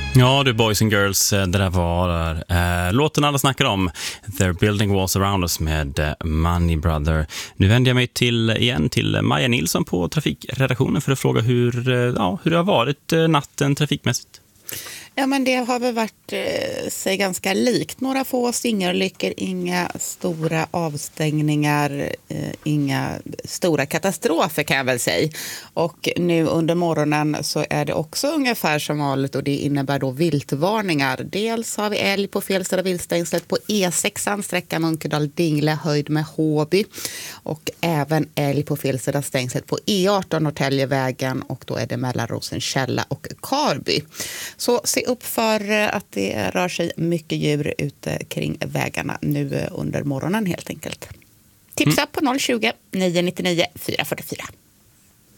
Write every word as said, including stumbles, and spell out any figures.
Ja, du Boys and Girls, det där var äh, låten alla snackar om, They're Building Walls Around Us med äh, Money Brother. Nu vänder jag mig till, igen till Maja Nilsson på trafikredaktionen för att fråga hur, äh, ja, hur det har varit äh, natten trafikmässigt. Ja, men det har väl varit eh, sig ganska likt. Några få singelolyckor, inga stora avstängningar, eh, inga stora katastrofer kan jag väl säga. Och nu under morgonen så är det också ungefär som vanligt och det innebär då viltvarningar. Dels har vi älg på fel sida viltstängslet på E sex, sträckan Munkedal-Dingle höjd med Håby. Och även älg på fel sida stängslet på E arton Norrtäljevägen och då är det mellan Rosenkälla och Karby. Så se upp för att det rör sig mycket djur ute kring vägarna nu under morgonen helt enkelt. Tipsa mm. på noll tjugo, nio nio nio, fyra fyra fyra.